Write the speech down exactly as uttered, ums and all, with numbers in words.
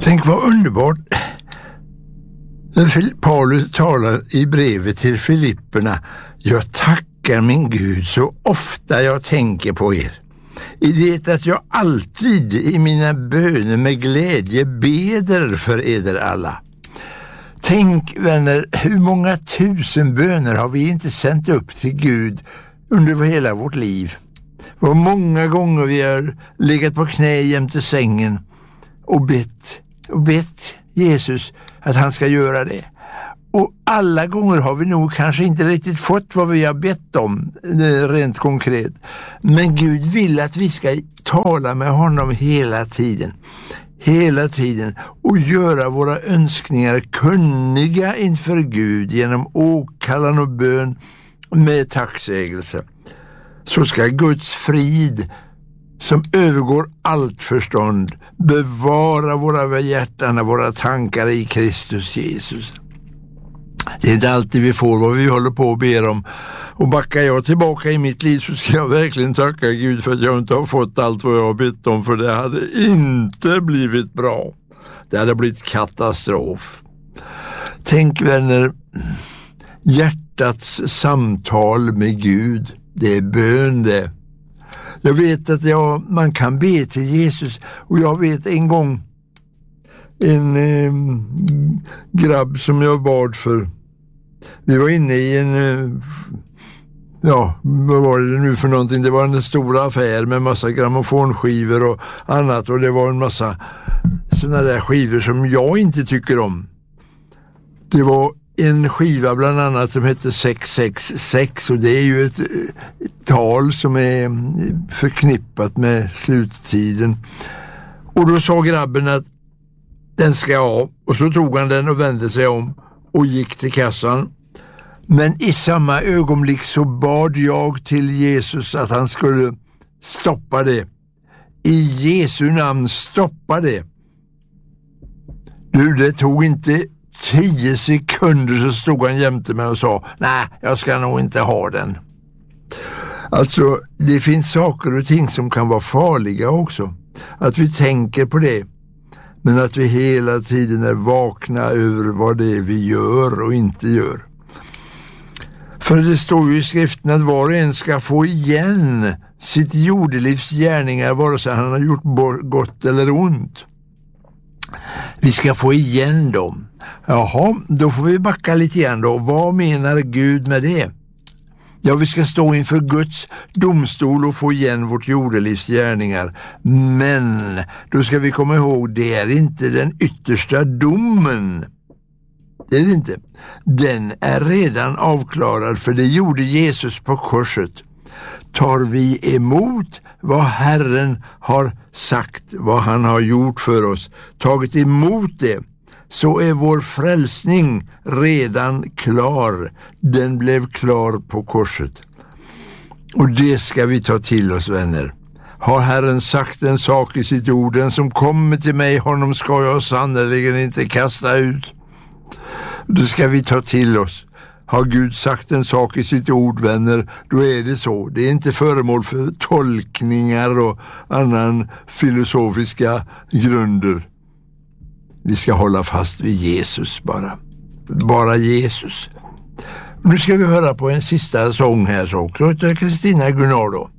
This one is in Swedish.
Tänk vad underbart när Paulus talar i brevet till Filipperna: jag tackar min Gud så ofta jag tänker på er. I det att jag alltid i mina böner med glädje beder för eder alla. Tänk vänner, hur många tusen böner har vi inte sänt upp till Gud under hela vårt liv? Vad många gånger vi har legat på knä jämte sängen och bett, och bett Jesus att han ska göra det. Och alla gånger har vi nog kanske inte riktigt fått vad vi har bett om, rent konkret. Men Gud vill att vi ska tala med honom hela tiden. Hela tiden. Och göra våra önskningar kunniga inför Gud genom åkallan och bön med tacksägelse. Så ska Guds frid, som övergår allt förstånd, bevara våra hjärtan och våra tankar i Kristus Jesus. Det är inte alltid vi får vad vi håller på och ber om. Och backar jag tillbaka i mitt liv så ska jag verkligen tacka Gud för att jag inte har fått allt vad jag har bett om, för det hade inte blivit bra. Det hade blivit katastrof. Tänk vänner, hjärtats samtal med Gud, det är bön det. Jag vet att jag, man kan be till Jesus, och jag vet en gång en eh, grabb som jag bad för. Vi var inne i en, eh, ja, vad var det nu för någonting? Det var en stor affär med massa grammofonskivor och annat, och det var en massa sådana där skivor som jag inte tycker om. Det var en skiva bland annat som heter sex sex sex, och det är ju ett, ett tal som är förknippat med sluttiden. Och då sa grabben att den ska jag ha, och så tog han den och vände sig om och gick till kassan. Men i samma ögonblick så bad jag till Jesus att han skulle stoppa det. I Jesu namn, stoppa det. Du, det tog inte tio sekunder så stod han jämte mig och sa: nej, jag ska nog inte ha den. Alltså, det finns saker och ting som kan vara farliga också. Att vi tänker på det. Men att vi hela tiden är vakna över vad det är vi gör och inte gör. För det står ju i skriften att var och en ska få igen sitt jordelivs gärningar, vare sig han har gjort gott eller ont. Vi ska få igen dem. Jaha, då får vi backa lite grann då. Vad menar Gud med det? Ja, vi ska stå inför Guds domstol och få igen vårt jordelivs gärningar. Men då ska vi komma ihåg, det är inte den yttersta domen. Det är det inte. Den är redan avklarad, för det gjorde Jesus på korset. Tar vi emot vad Herren har sagt, vad han har gjort för oss, tagit emot det, så är vår frälsning redan klar. Den blev klar på korset. Och det ska vi ta till oss, vänner. Har Herren sagt en sak i sitt ord: den som kommer till mig, honom ska jag sannoliken inte kasta ut. Det ska vi ta till oss. Har Gud sagt en sak i sitt ord, vänner, då är det så. Det är inte föremål för tolkningar och annan filosofiska grunder. Vi ska hålla fast vid Jesus bara. Bara Jesus. Nu ska vi höra på en sista sång här så också, av Kristina Gunnardo.